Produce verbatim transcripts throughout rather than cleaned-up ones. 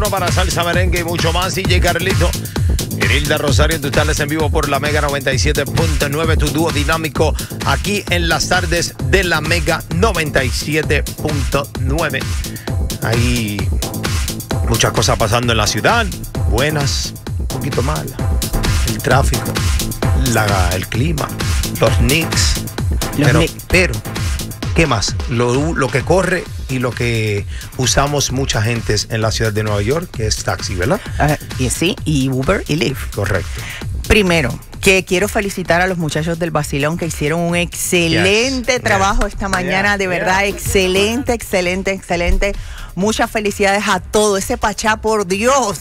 duro para salsa, merengue y mucho más. D J Carlito, Irilda Rosario, tú estás en vivo por la Mega noventa y siete punto nueve, tu dúo dinámico aquí en las tardes de la Mega noventa y siete punto nueve. Hay muchas cosas pasando en la ciudad, buenas, un poquito malas. El tráfico, la, el clima, los Knicks. Los pero, Knicks. pero, ¿qué más? Lo, lo que corre y lo que usamos mucha gente en la ciudad de Nueva York, que es taxi, ¿verdad? Uh, y sí, y Uber y Lyft. Correcto. Primero, que quiero felicitar a los muchachos del Basilón que hicieron un excelente yes, trabajo yes, esta mañana, yeah, de verdad, yeah. excelente, excelente, excelente. Muchas felicidades a todo ese Pachá, por Dios.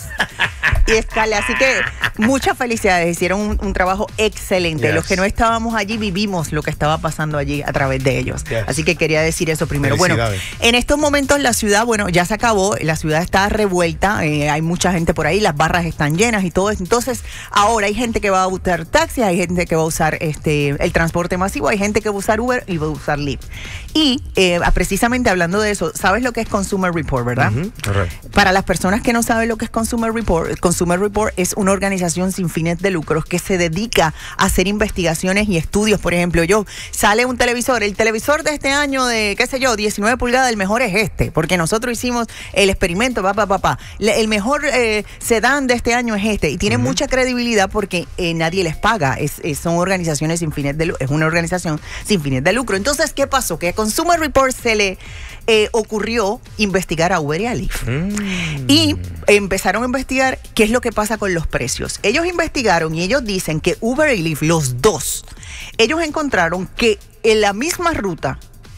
Y escale, así que muchas felicidades, hicieron un, un trabajo excelente. Yes. Los que no estábamos allí vivimos lo que estaba pasando allí a través de ellos. Yes. Así que quería decir eso primero. Bueno, en estos momentos la ciudad, bueno, ya se acabó, la ciudad está revuelta, eh, hay mucha gente por ahí, las barras están llenas y todo eso. Entonces, ahora hay gente que va a usar taxis, hay gente que va a usar este el transporte masivo, hay gente que va a usar Uber y va a usar Lyft. Y eh, precisamente hablando de eso, ¿sabes lo que es Consumer Report, verdad? Uh-huh. Correcto. Para las personas que no saben lo que es Consumer Report, Consumer Report es una organización sin fines de lucros que se dedica a hacer investigaciones y estudios. Por ejemplo, yo sale un televisor, el televisor de este año de, qué sé yo, diecinueve pulgadas, el mejor es este, porque nosotros hicimos el experimento, papá, papá. El mejor eh, sedán de este año es este, y tiene uh-huh. mucha credibilidad porque eh, nadie les paga, es, es, son organizaciones sin fines de lucro, es una organización sin fines de lucro. Entonces, ¿qué pasó? Que a Consumer Report se le eh, ocurrió investigar a Uber y a Lyft. Mm. Y empezaron a investigar qué es lo que pasa con los precios. Ellos investigaron y ellos dicen que Uber y Lyft, los dos, ellos encontraron que en la misma ruta,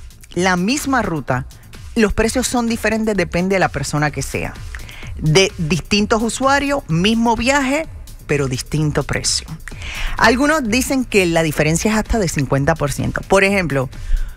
la misma ruta, los precios son diferentes, depende de la persona que sea. De distintos usuarios, mismo viaje, pero distinto precio. Algunos dicen que la diferencia es hasta de cincuenta por ciento. Por ejemplo,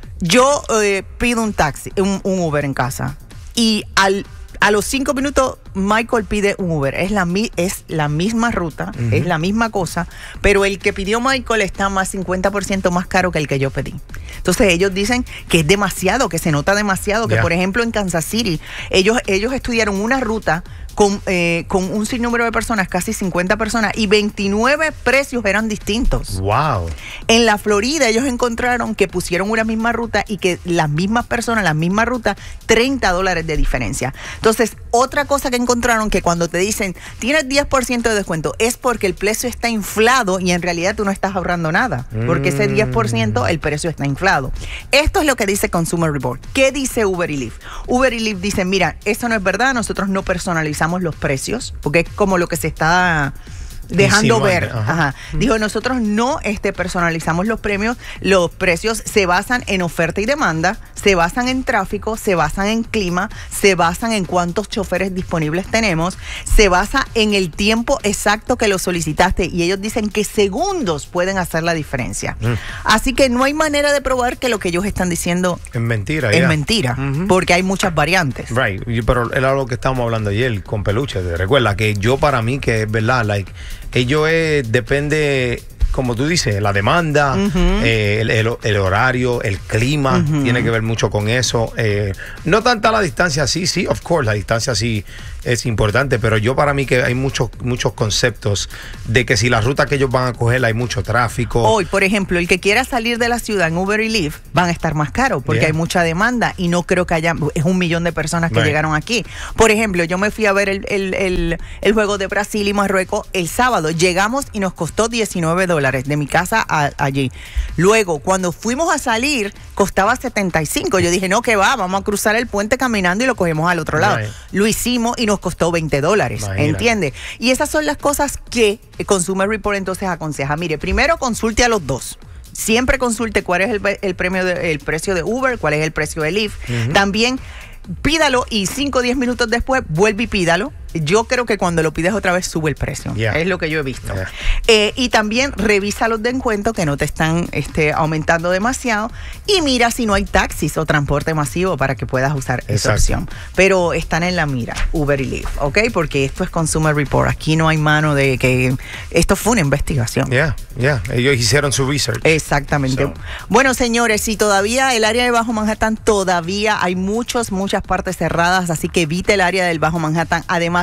yo eh, pido un taxi, un, un Uber en casa, y al A los cinco minutos, Michael pide un Uber. Es la, es la misma ruta, uh-huh. es la misma cosa, pero el que pidió Michael está más cincuenta por ciento más caro que el que yo pedí. Entonces ellos dicen que es demasiado, que se nota demasiado, que yeah. por ejemplo en Kansas City, ellos, ellos estudiaron una ruta con, eh, con un sinnúmero de personas, casi cincuenta personas, y veintinueve precios eran distintos. Wow. En la Florida ellos encontraron que pusieron una misma ruta y que las mismas personas, la misma ruta, treinta dólares de diferencia. Entonces, otra cosa que encontraron, que cuando te dicen tienes diez por ciento de descuento, es porque el precio está inflado y en realidad tú no estás ahorrando nada, porque ese diez por ciento el precio está inflado. Esto es lo que dice Consumer Report. ¿Qué dice Uber y Lyft? Uber y Lyft dicen, mira, eso no es verdad, nosotros no personalizamos los precios, porque es como lo que se está dejando Insinuante. ver. Ajá. Ajá. Dijo, nosotros no este, personalizamos los premios, los precios se basan en oferta y demanda, se basan en tráfico, se basan en clima, se basan en cuántos choferes disponibles tenemos, se basa en el tiempo exacto que lo solicitaste, y ellos dicen que segundos pueden hacer la diferencia. Mm. Así que no hay manera de probar que lo que ellos están diciendo es mentira. Es yeah. mentira, uh-huh. porque hay muchas variantes. Right, pero era lo que estábamos hablando ayer con Peluche. Recuerda que yo, para mí, que es verdad, like, ello es, depende, como tú dices, la demanda, uh-huh. eh, el, el, el horario, el clima, uh-huh. tiene que ver mucho con eso. Eh, no tanta la distancia, sí, sí, of course, la distancia sí es importante, pero yo para mí que hay muchos muchos conceptos de que si la ruta que ellos van a coger hay mucho tráfico. Hoy, por ejemplo, el que quiera salir de la ciudad en Uber y Lyft van a estar más caros porque yeah. hay mucha demanda y no creo que haya, es un millón de personas que right. llegaron aquí. Por ejemplo, yo me fui a ver el, el, el, el juego de Brasil y Marruecos el sábado. Llegamos y nos costó diecinueve dólares de mi casa a, allí. Luego, cuando fuimos a salir, costaba setenta y cinco. Yo dije, no, que va, vamos a cruzar el puente caminando y lo cogemos al otro lado. Right. Lo hicimos y nos costó veinte dólares, ¿entiendes? Y esas son las cosas que Consumer Report entonces aconseja. Mire, primero consulte a los dos. Siempre consulte cuál es el, el, premio de, el precio de Uber, cuál es el precio de Lyft. Uh-huh. También pídalo y cinco o diez minutos después vuelve y pídalo. Yo creo que cuando lo pides otra vez sube el precio. Yeah. Es lo que yo he visto. Yeah. Eh, y también revisa los descuentos que no te están este, aumentando demasiado. Y mira si no hay taxis o transporte masivo para que puedas usar Exacto. esa opción. Pero están en la mira, Uber y Lyft, ¿ok? Porque esto es Consumer Report. Aquí no hay mano de que... Esto fue una investigación. Ya, yeah, ya. Yeah. Ellos hicieron su research. Exactamente. So. Bueno, señores, si todavía el área de Bajo Manhattan, todavía hay muchos, muchas partes cerradas. Así que evite el área del Bajo Manhattan. Además,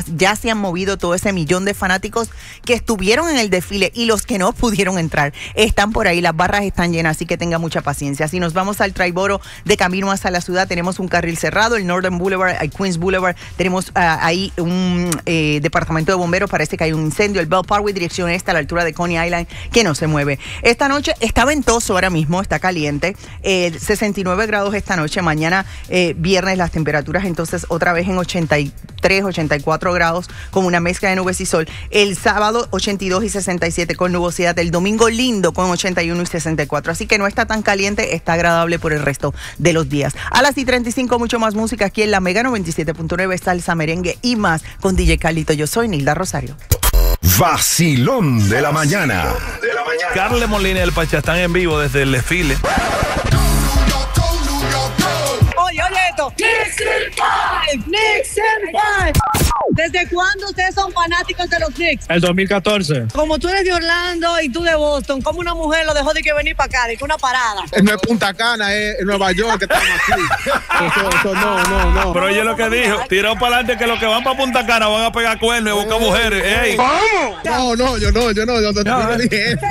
más. Ya se han movido todo ese millón de fanáticos que estuvieron en el desfile y los que no pudieron entrar están por ahí. Las barras están llenas, así que tenga mucha paciencia. Si nos vamos al Triboro de camino hacia la ciudad, tenemos un carril cerrado, el Northern Boulevard, el Queens Boulevard, tenemos uh, ahí un eh, departamento de bomberos, parece que hay un incendio, el Bell Parkway, dirección esta, a la altura de Coney Island, que no se mueve. Esta noche está ventoso ahora mismo, está caliente, eh, sesenta y nueve grados esta noche, mañana eh, viernes las temperaturas entonces otra vez en ochenta y tres, ochenta y cuatro grados con una mezcla de nubes y sol. El sábado ochenta y dos y sesenta y siete con nubosidad, el domingo lindo con ochenta y uno y sesenta y cuatro, así que no está tan caliente, está agradable por el resto de los días. A las y treinta y cinco mucho más música aquí en la Mega noventa y siete punto nueve, salsa, merengue y más con D J Carlito. Yo soy Nilda Rosario. Vacilón de la mañana. De la mañana. Carle Molina y el Pacha están en vivo desde el desfile. Oye, oye esto. Knicks in five. Knicks in five. ¿Desde cuándo ustedes son fanáticos de los Knicks? El dos mil catorce. Como tú eres de Orlando y tú de Boston, ¿cómo una mujer lo dejó de que venir para acá, de que una parada? No es Punta Cana, es Nueva York que estamos aquí. Eso, eso no, no, no. Pero oye lo que dijo, tiró para adelante que los que van para Punta Cana van a pegar cuernos y buscar mujeres. Ey. No, no, yo no, yo no, yo no, yo no dije eso.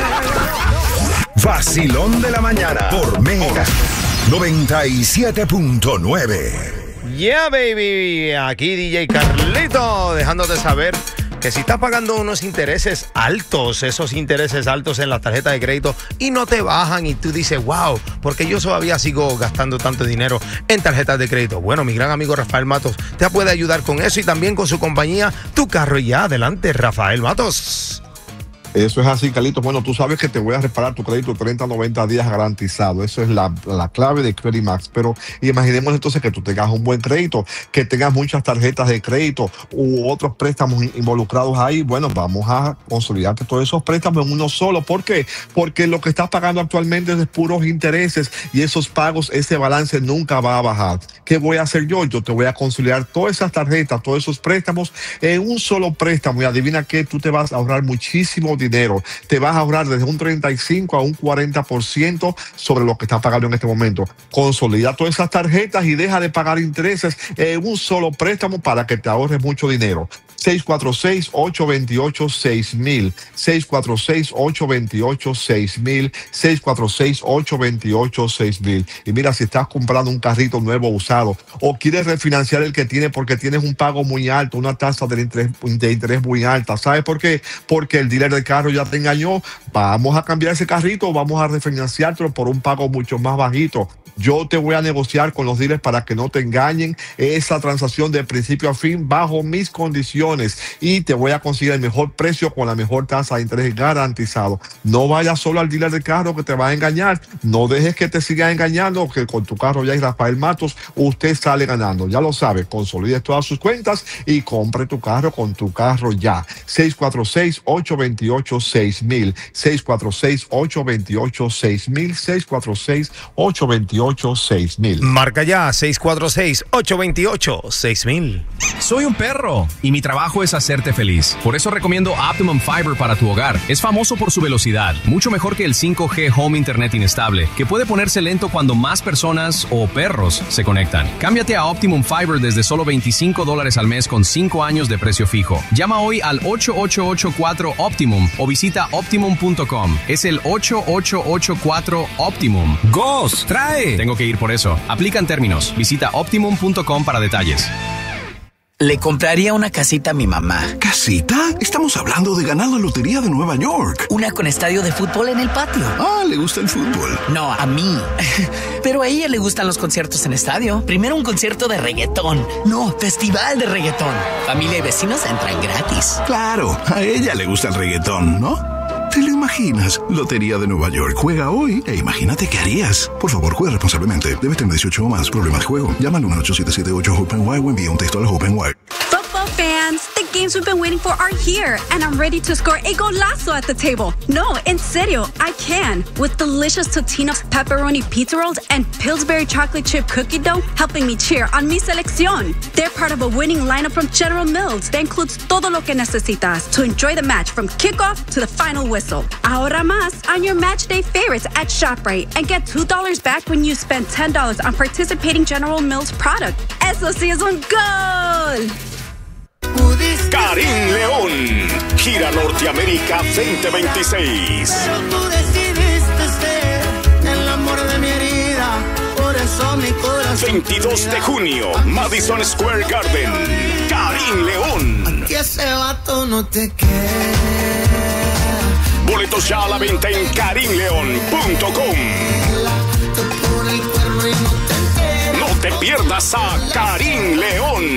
Vacilón de la mañana por Mega noventa y siete punto nueve. Yeah, baby. Aquí D J Carlito, dejándote saber que si estás pagando unos intereses altos, esos intereses altos en la tarjeta de crédito y no te bajan y tú dices, wow, porque yo todavía sigo gastando tanto dinero en tarjetas de crédito. Bueno, mi gran amigo Rafael Matos te puede ayudar con eso y también con su compañía Tu Carro y Ya. Adelante, Rafael Matos. Eso es así, Carlitos. Bueno, tú sabes que te voy a reparar tu crédito treinta a noventa días garantizado. Eso es la, la clave de Credit Max. Pero imaginemos entonces que tú tengas un buen crédito, que tengas muchas tarjetas de crédito u otros préstamos involucrados ahí. Bueno, vamos a consolidarte todos esos préstamos en uno solo. ¿Por qué? Porque lo que estás pagando actualmente es de puros intereses y esos pagos, ese balance nunca va a bajar. ¿Qué voy a hacer yo? Yo te voy a consolidar todas esas tarjetas, todos esos préstamos en un solo préstamo. Y adivina qué, tú te vas a ahorrar muchísimo dinero. Te vas a ahorrar desde un treinta y cinco a un cuarenta por ciento sobre lo que estás pagando en este momento. Consolida todas esas tarjetas y deja de pagar intereses en un solo préstamo para que te ahorres mucho dinero. seis cuatro seis, ocho dos ocho, seis mil, seis cuatro seis, ocho dos ocho, seis mil, seis cuatro seis, ocho dos ocho, seis mil. Y mira, si estás comprando un carrito nuevo usado o quieres refinanciar el que tienes porque tienes un pago muy alto, una tasa de interés, de interés muy alta, ¿sabes por qué? Porque el dealer de carro ya te engañó. Vamos a cambiar ese carrito, vamos a refinanciártelo por un pago mucho más bajito. Yo te voy a negociar con los dealers para que no te engañen esa transacción de principio a fin bajo mis condiciones y te voy a conseguir el mejor precio con la mejor tasa de interés garantizado. No vayas solo al dealer de carro que te va a engañar. No dejes que te siga engañando, que con Tu Carro Ya y Rafael Matos usted sale ganando. Ya lo sabe, consolide todas sus cuentas y compre tu carro con Tu Carro Ya. seis cuatro seis, ocho dos ocho, seis mil, seis cuatro seis, ocho dos ocho, seis mil, seis cuatro seis, ocho dos ocho, seis mil. Marca ya seis cuatro seis, ocho dos ocho, seis mil. Soy un perro y mi trabajo es hacerte feliz. Por eso recomiendo Optimum Fiber para tu hogar. Es famoso por su velocidad, mucho mejor que el cinco G Home Internet inestable, que puede ponerse lento cuando más personas o perros se conectan. Cámbiate a Optimum Fiber desde solo veinticinco dólares al mes con cinco años de precio fijo. Llama hoy al ocho ocho ocho cuatro Optimum o visita optimum punto com. Es el ocho ocho ocho cuatro Optimum. ¡Gos! ¡Trae! Tengo que ir por eso. Aplican términos. Visita optimum punto com para detalles. Le compraría una casita a mi mamá. ¿Casita? Estamos hablando de ganar la lotería de Nueva York. Una con estadio de fútbol en el patio. Ah, ¿le gusta el fútbol? No, a mí. Pero a ella le gustan los conciertos en estadio. Primero un concierto de reggaetón. No, festival de reggaetón. Familia y vecinos entran gratis. Claro, a ella le gusta el reggaetón, ¿no? ¿Te lo imaginas? Lotería de Nueva York. Juega hoy e imagínate qué harías. Por favor, juega responsablemente. Debe tener dieciocho o más. Problemas de juego. Llama al uno ocho siete siete ocho Hope and Why o envía un texto a la Hope and Why. Football fans, the games we've been waiting for are here, and I'm ready to score a golazo at the table. No, en serio, I can. With delicious Totino's pepperoni pizza rolls and Pillsbury chocolate chip cookie dough helping me cheer on mi selección. They're part of a winning lineup from General Mills that includes todo lo que necesitas to enjoy the match from kickoff to the final whistle. Ahorra más on your match day favorites at ShopRite and get two dollars back when you spend ten dollars on participating General Mills product. Eso sí es un gol! Karim León. Gira Norteamérica veinte veintiséis. Pero tú decidiste ser el amor de mi herida. Por eso mi corazón. veintidós de junio, Madison Square Garden. Karim León. Que ese vato no te quiere. Boletos ya a la venta en karim león punto com. No te pierdas a Karim León.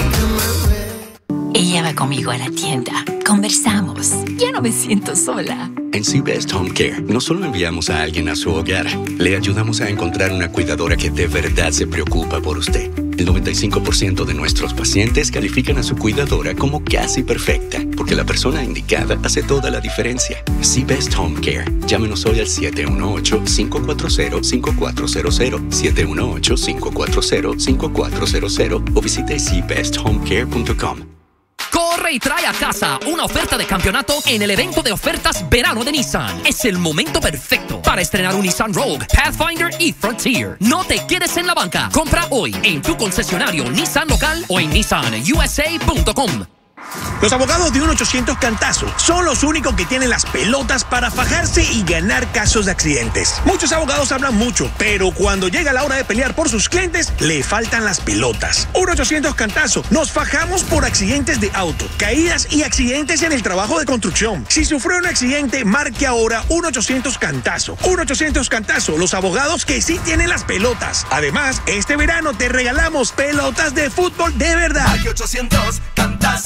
Ella va conmigo a la tienda. Conversamos. Ya no me siento sola. En Seabest Home Care no solo enviamos a alguien a su hogar, le ayudamos a encontrar una cuidadora que de verdad se preocupa por usted. El noventa y cinco por ciento de nuestros pacientes califican a su cuidadora como casi perfecta, porque la persona indicada hace toda la diferencia. Seabest Home Care. Llámenos hoy al siete uno ocho, cinco cuatro cero, cinco cuatro cero cero, siete uno ocho, cinco cuatro cero, cinco cuatro cero cero o visite seabest home care punto com. Corre y trae a casa una oferta de campeonato en el evento de ofertas verano de Nissan. Es el momento perfecto para estrenar un Nissan Rogue, Pathfinder y Frontier. No te quedes en la banca. Compra hoy en tu concesionario Nissan local o en nissan u s a punto com. Los abogados de uno ochocientos Cantazo son los únicos que tienen las pelotas para fajarse y ganar casos de accidentes. Muchos abogados hablan mucho, pero cuando llega la hora de pelear por sus clientes, le faltan las pelotas. uno ochocientos Cantazo, nos fajamos por accidentes de auto, caídas y accidentes en el trabajo de construcción. Si sufrió un accidente, marque ahora uno ochocientos Cantazo. uno ochocientos Cantazo, los abogados que sí tienen las pelotas. Además, este verano te regalamos pelotas de fútbol de verdad. ochocientos Cantazo.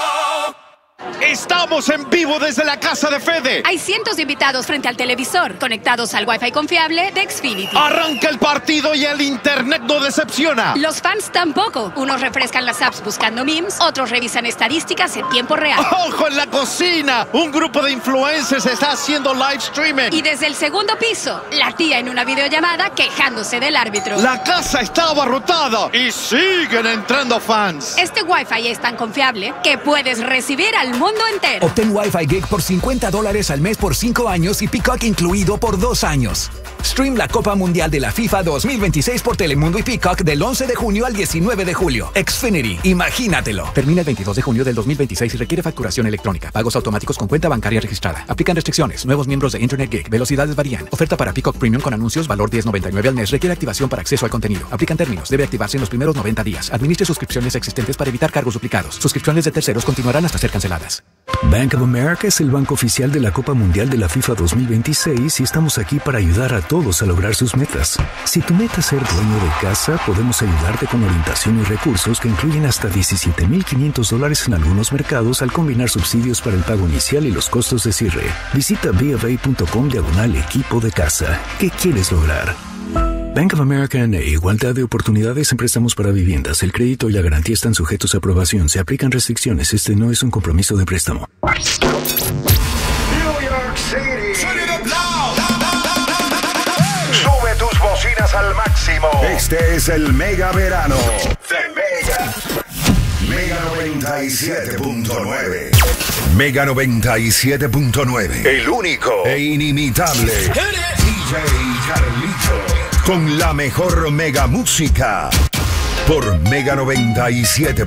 Estamos en vivo desde la casa de Fede. Hay cientos de invitados frente al televisor, conectados al Wi-Fi confiable de Xfinity. Arranca el partido y el internet no decepciona. Los fans tampoco. Unos refrescan las apps buscando memes, otros revisan estadísticas en tiempo real. ¡Ojo en la cocina! Un grupo de influencers está haciendo live streaming. Y desde el segundo piso, la tía en una videollamada quejándose del árbitro. La casa está abarrotada y siguen entrando fans. Este Wi-Fi es tan confiable que puedes recibir al mundo entero. Obtén Wi-Fi Gig por cincuenta dólares al mes por cinco años y Peacock incluido por dos años. Stream la Copa Mundial de la FIFA dos mil veintiséis por Telemundo y Peacock del once de junio al diecinueve de julio. Xfinity, imagínatelo. Termina el veintidós de junio del dos mil veintiséis y requiere facturación electrónica. Pagos automáticos con cuenta bancaria registrada. Aplican restricciones. Nuevos miembros de Internet Gig. Velocidades varían. Oferta para Peacock Premium con anuncios. Valor diez noventa y nueve al mes. Requiere activación para acceso al contenido. Aplican términos. Debe activarse en los primeros noventa días. Administre suscripciones existentes para evitar cargos duplicados. Suscripciones de terceros continuarán hasta ser canceladas. Bank of America es el banco oficial de la Copa Mundial de la FIFA dos mil veintiséis y estamos aquí para ayudar a todos a lograr sus metas. Si tu meta es ser dueño de casa, podemos ayudarte con orientación y recursos que incluyen hasta diecisiete mil quinientos dólares en algunos mercados al combinar subsidios para el pago inicial y los costos de cierre. Visita b of a punto com diagonal equipo de casa. ¿Qué quieres lograr? Bank of America N A, igualdad de oportunidades en préstamos para viviendas. El crédito y la garantía están sujetos a aprobación. Se aplican restricciones. Este no es un compromiso de préstamo. New York City. Sube tus bocinas al máximo. Este es el Mega Verano de Mega. Mega noventa y siete punto nueve. Mega noventa y siete punto nueve. El único e inimitable D J Carlito. Con la mejor mega música por Mega noventa y siete.